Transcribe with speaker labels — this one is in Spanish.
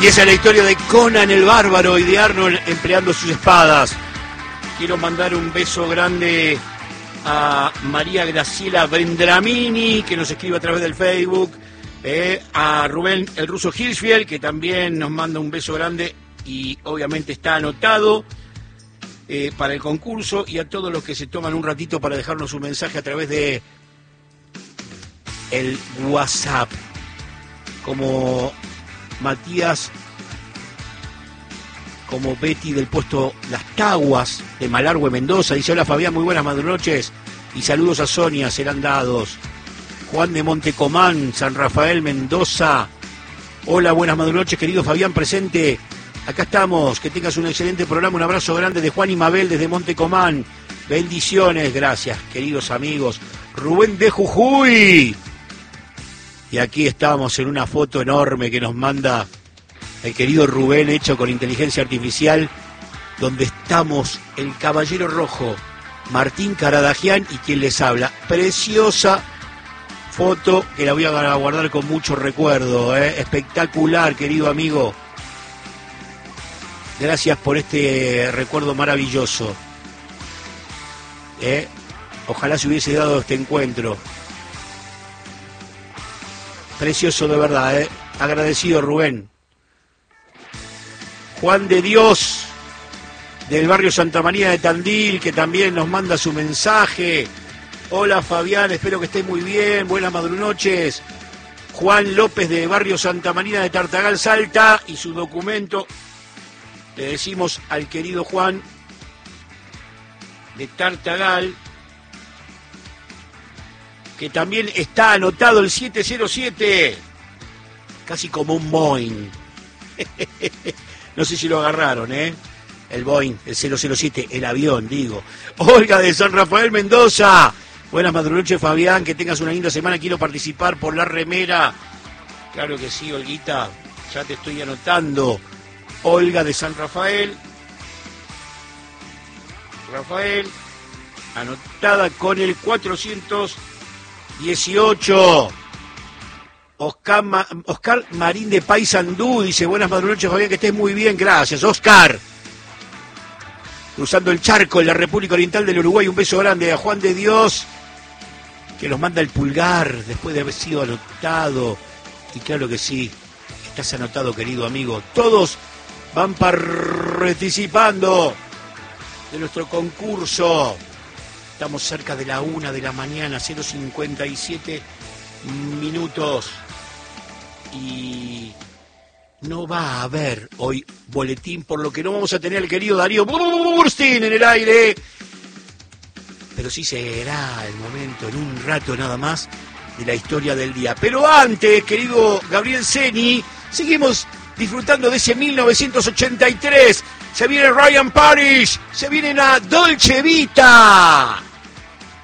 Speaker 1: Y esa es la historia de Conan el Bárbaro y de Arnold empleando sus espadas. Quiero mandar un beso grande a María Graciela Vendramini, que nos escribe a través del Facebook, a Rubén el Ruso Hirschfield, que también nos manda un beso grande y obviamente está anotado para el concurso, y a todos los que se toman un ratito para dejarnos un mensaje a través de el WhatsApp, como Matías, como Betty del puesto Las Taguas de Malargüe, Mendoza. Dice: hola Fabián, muy buenas madrunoches y saludos a Sonia, serán dados. Juan de Montecomán, San Rafael, Mendoza. Hola, buenas madrunoches, querido Fabián, presente. Acá estamos, que tengas un excelente programa. Un abrazo grande de Juan y Mabel desde Montecomán. Bendiciones, gracias, queridos amigos. Rubén de Jujuy. Y aquí estamos en una foto enorme que nos manda el querido Rubén, hecho con inteligencia artificial, donde estamos el Caballero Rojo, Martín Caradagian y quien les habla. Preciosa foto que la voy a guardar con mucho recuerdo, espectacular, querido amigo. Gracias por este recuerdo maravilloso. Ojalá se hubiese dado este encuentro. Precioso de verdad, agradecido, Rubén. Juan de Dios, del barrio Santa María de Tandil, que también nos manda su mensaje. Hola Fabián, espero que estés muy bien, buenas madrunoches. Juan López, de barrio Santa María de Tartagal, Salta, y su documento. Le decimos al querido Juan de Tartagal que también está anotado el 707, casi como un Boeing. No sé si lo agarraron, el Boeing, el 007, el avión, digo. Olga de San Rafael, Mendoza. Buenas madrunoches, Fabián, que tengas una linda semana. Quiero participar por la remera. Claro que sí, Olguita, ya te estoy anotando. Olga de San Rafael. Rafael, anotada con el 418. Oscar Marín de Paysandú dice: buenas madrunoches, Fabián, que estés muy bien, gracias. Oscar, cruzando el charco en la República Oriental del Uruguay, un beso grande a Juan de Dios, que nos manda el pulgar después de haber sido anotado. Y claro que sí, estás anotado, querido amigo. Todos van participando de nuestro concurso. Estamos cerca de la 1 de la mañana, 0:57 minutos. Y no va a haber hoy boletín, por lo que no vamos a tener al querido Darío Burstin en el aire. Pero sí será el momento, en un rato nada más, de la historia del día. Pero antes, querido Gabriel Ceni, seguimos disfrutando de ese 1983. Se viene Ryan Parrish, se viene la Dolce Vita.